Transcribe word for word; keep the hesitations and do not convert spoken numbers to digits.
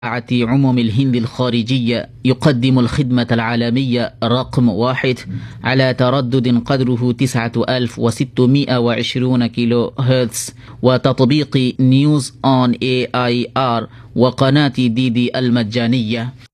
عموم الهند الخارجية يقدم الخدمة العالمية رقم واحد على تردد قدره تسعة آلاف وستمائة وعشرين كيلو هرتز، وتطبيق نيوز أون إيه آي آر وقناة دي دي المجانية.